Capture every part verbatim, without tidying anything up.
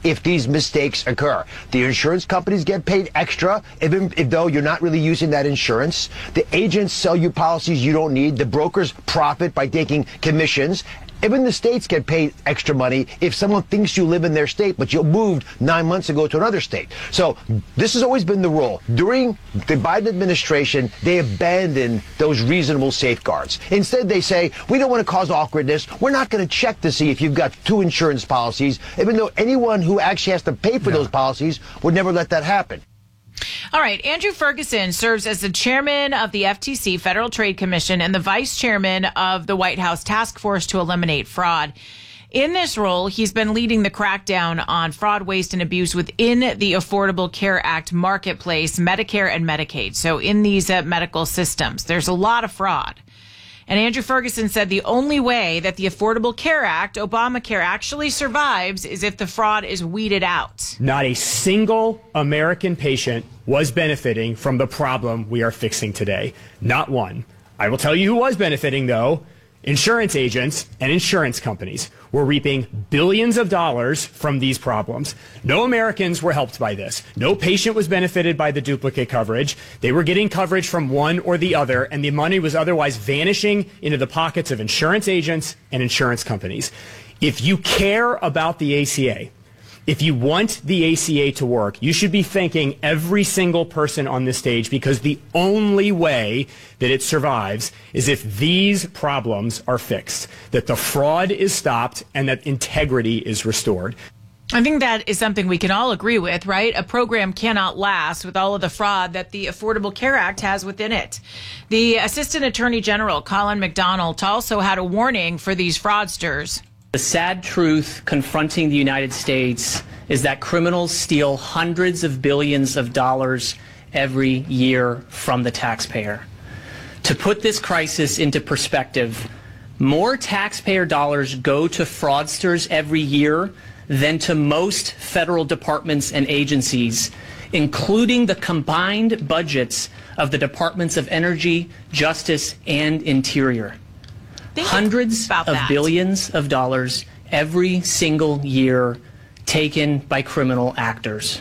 if these mistakes occur. The insurance companies get paid extra, even if though you're not really using that insurance. The agents sell you policies you don't need. The brokers profit by taking commissions. Even the states get paid extra money if someone thinks you live in their state, but you moved nine months ago to another state. So this has always been the rule. During the Biden administration, they abandoned those reasonable safeguards. Instead, they say, we don't want to cause awkwardness. We're not going to check to see if you've got two insurance policies, even though anyone who actually has to pay for no. those policies would never let that happen. All right. Andrew Ferguson serves as the chairman of the F T C, Federal Trade Commission, and the vice chairman of the White House Task Force to Eliminate Fraud. In this role, he's been leading the crackdown on fraud, waste, and abuse within the Affordable Care Act marketplace, Medicare and Medicaid. So in these uh, medical systems, there's a lot of fraud. And Andrew Ferguson said the only way that the Affordable Care Act, Obamacare, actually survives is if the fraud is weeded out. Not a single American patient was benefiting from the problem we are fixing today. Not one. I will tell you who was benefiting, though. Insurance agents and insurance companies were reaping billions of dollars from these problems. No Americans were helped by this. No patient was benefited by the duplicate coverage. They were getting coverage from one or the other, and the money was otherwise vanishing into the pockets of insurance agents and insurance companies. If you care about the A C A, if you want the A C A to work, you should be thanking every single person on this stage, because the only way that it survives is if these problems are fixed, that the fraud is stopped, and that integrity is restored. I think that is something we can all agree with, right? A program cannot last with all of the fraud that the Affordable Care Act has within it. The Assistant Attorney General, Colin McDonald, also had a warning for these fraudsters. The sad truth confronting the United States is that criminals steal hundreds of billions of dollars every year from the taxpayer. To put this crisis into perspective, more taxpayer dollars go to fraudsters every year than to most federal departments and agencies, including the combined budgets of the Departments of Energy, Justice, and Interior. Think Hundreds of that. billions of dollars every single year taken by criminal actors.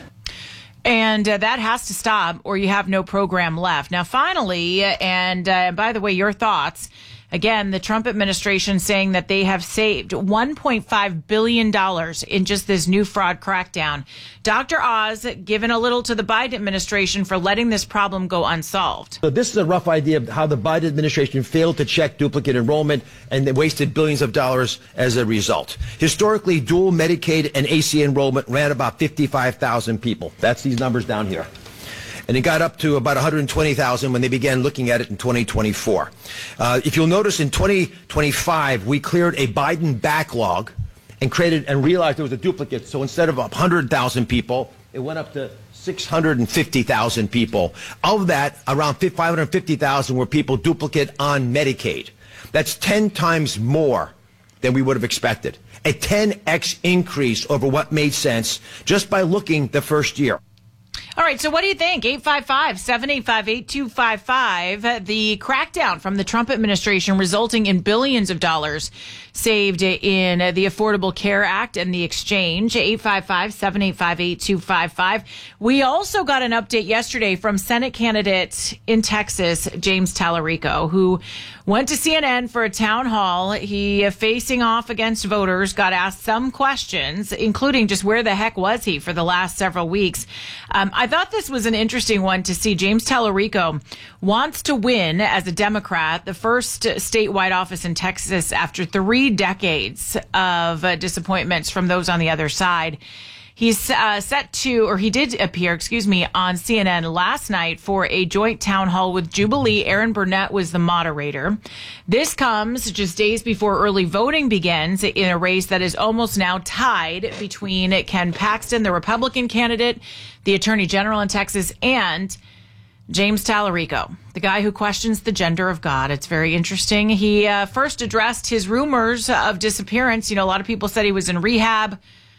And uh, that has to stop, or you have no program left. Now, finally, and uh, by the way, your thoughts. Again, the Trump administration saying that they have saved one point five billion dollars in just this new fraud crackdown. Doctor Oz given a little to the Biden administration for letting this problem go unsolved. So this is a rough idea of how the Biden administration failed to check duplicate enrollment, and they wasted billions of dollars as a result. Historically, dual Medicaid and A C A enrollment ran about fifty-five thousand people. That's these numbers down here. And it got up to about one hundred twenty thousand when they began looking at it in twenty twenty-four. Uh, if you'll notice, in twenty twenty-five, we cleared a Biden backlog and created and realized there was a duplicate. So instead of one hundred thousand people, it went up to six hundred fifty thousand people. Of that, around five hundred fifty thousand were people duplicate on Medicaid. That's ten times more than we would have expected. A ten X increase over what made sense just by looking the first year. All right, so what do you think? eight five five, seven eight five, eight two five five. The crackdown from the Trump administration resulting in billions of dollars saved in the Affordable Care Act and the exchange. eight five five, seven eight five, eight two five five. We also got an update yesterday from Senate candidate in Texas, James Tallarico, who went to C N N for a town hall. He, facing off against voters, got asked some questions, including just where the heck was he for the last several weeks. Um, I thought this was an interesting one to see. James Tallarico wants to win as a Democrat the first statewide office in Texas after three decades of uh, disappointments from those on the other side. He's uh, set to, or he did appear, excuse me, on C N N last night for a joint town hall with Jubilee. Aaron Burnett was the moderator. This comes just days before early voting begins in a race that is almost now tied between Ken Paxton, the Republican candidate, the Attorney General in Texas, and James Tallarico, the guy who questions the gender of God. It's very interesting. He uh, first addressed his rumors of disappearance. You know, a lot of people said he was in rehab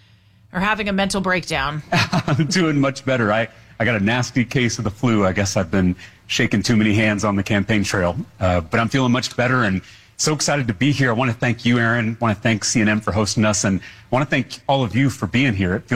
or having a mental breakdown. I'm doing much better. I, I got a nasty case of the flu. I guess I've been shaking too many hands on the campaign trail. Uh, but I'm feeling much better and so excited to be here. I want to thank you, Aaron. I want to thank C N N for hosting us, and I want to thank all of you for being here. It